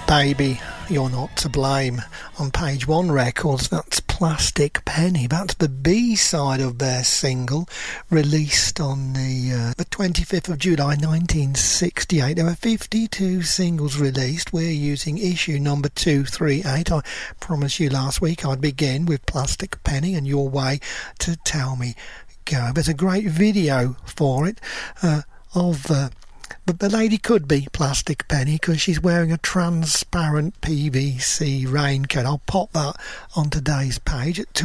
Baby, You're Not to Blame on Page One Records. That's Plastic Penny. That's the B-side of their single, released on the 25th of July 1968. There were 52 singles released. We're using issue number 238. I promised you last week I'd begin with Plastic Penny and Your Way to Tell Me Go. There's a great video for it but the lady could be Plastic Penny because she's wearing a transparent PVC raincoat. I'll pop that on today's page at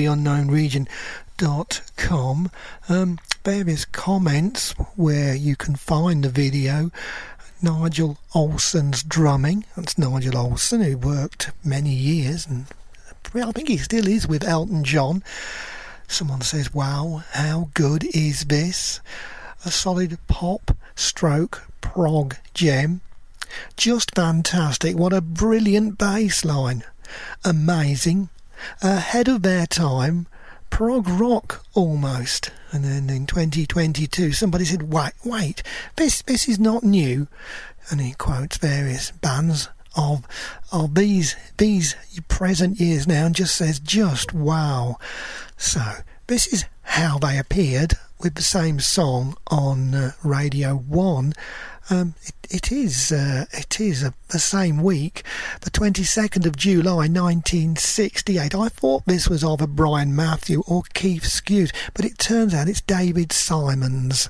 towardtheunknownregion.com. Various comments where you can find the video. Nigel Olsen's drumming. That's Nigel Olsen, who worked many years, and I think he still is, with Elton John. Someone says, wow, how good is this? A solid pop stroke prog gem. Just fantastic. What a brilliant bass line. Amazing. Ahead of their time. Prog rock almost. And then in 2022 somebody said, wait, this is not new. And he quotes various bands of these present years now and just says, just wow. So this is how they appeared with the same song on Radio 1. It is the same week, the 22nd of July 1968. I thought this was either Brian Matthew or Keith Skewes, but it turns out it's David Simons.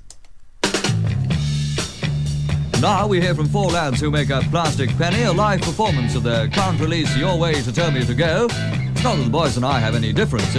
Now we hear from four lads who make up Plastic Penny, a live performance of their current release Your Way to Tell Me to Go. It's not that the boys and I have any differences.